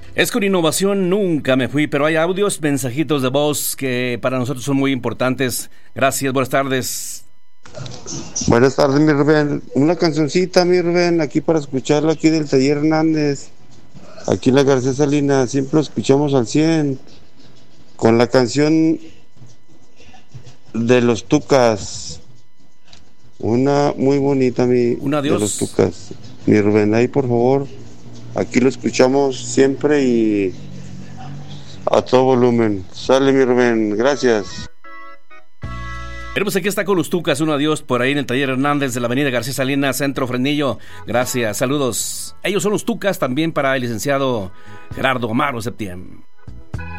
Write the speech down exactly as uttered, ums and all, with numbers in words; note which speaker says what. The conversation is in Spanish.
Speaker 1: Es con innovación nunca me fui, pero hay audios, mensajitos de voz que para nosotros son muy importantes. Gracias, buenas tardes.
Speaker 2: Buenas tardes, mi Rubén. Una cancioncita, mi Rubén, aquí para escucharla, aquí del Taller Hernández, aquí en la García Salinas, siempre lo escuchamos al cien, con la canción de los Tucas, una muy bonita, mi,
Speaker 1: Un adiós.
Speaker 2: de los Tucas. Mi Rubén, ahí por favor, aquí lo escuchamos siempre y a todo volumen. Sale, mi Rubén, gracias.
Speaker 1: Pero pues aquí está con los Tucas, un adiós por ahí en el Taller Hernández de la avenida García Salinas, Centro Fresnillo. Gracias, saludos. Ellos son los Tucas, también para el licenciado Gerardo Amaro Septién.